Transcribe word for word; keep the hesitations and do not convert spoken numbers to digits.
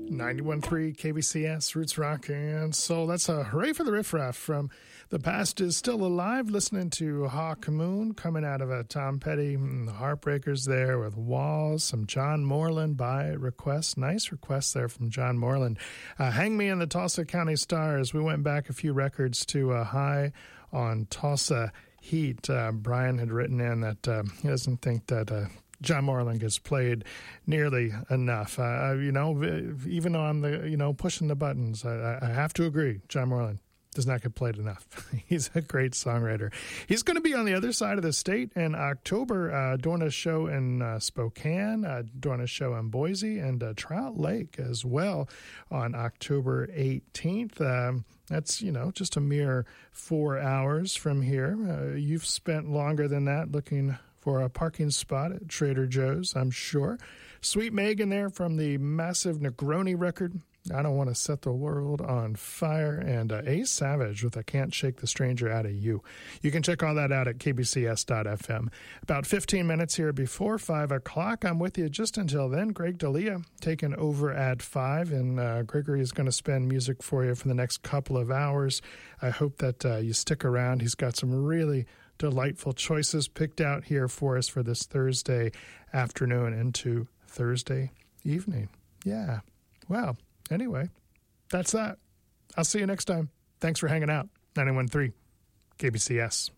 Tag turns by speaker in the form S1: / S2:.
S1: ninety-one point three K B C S, Roots Rock and Soul. That's a hooray for the riffraff from The Past Is Still Alive, listening to Hawk Moon, coming out of a Tom Petty, and the Heartbreakers there with Walls, some John Moreland by request. Nice request there from John Moreland. Uh, Hang Me in the Tulsa County Stars. We went back a few records to uh, High on Tulsa Heat. Uh, Brian had written in that uh, he doesn't think that... Uh, John Moreland gets played nearly enough. Uh, you know, even on the, you know, pushing the buttons, I, I have to agree. John Moreland does not get played enough. He's a great songwriter. He's going to be on the other side of the state in October, uh, doing a show in uh, Spokane, uh, doing a show in Boise, and uh, Trout Lake as well on October eighteenth. Um, that's, you know, just a mere four hours from here. Uh, you've spent longer than that looking for a parking spot at Trader Joe's, I'm sure. Sweet Megan there from the massive Negroni record, I Don't Want to Set the World on Fire, and uh, Ace Savage with I Can't Shake the Stranger Out of You. You can check all that out at k b c s dot f m. About fifteen minutes here before five o'clock. I'm with you just until then. Greg D'Elia taking over at five, and uh, Gregory is going to spin music for you for the next couple of hours. I hope that uh, you stick around. He's got some really delightful choices picked out here for us for this Thursday afternoon into Thursday evening. Yeah. Well, anyway, that's that. I'll see you next time. Thanks for hanging out. ninety-one point three K B C S.